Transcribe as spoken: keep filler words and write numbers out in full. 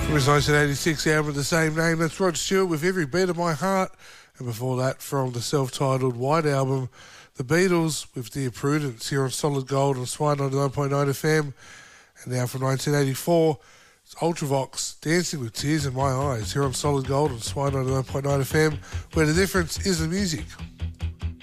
It was nineteen eighty-six album of the same name. That's Rod Stewart with Every Beat of My Heart. And before that, from the self-titled White Album, The Beatles with Dear Prudence here on Solid Gold on Swine ninety-nine point nine F M. And now from nineteen eighty-four, it's Ultravox, Dancing with Tears in My Eyes here on Solid Gold on Swine ninety-nine point nine F M, where the difference is the music.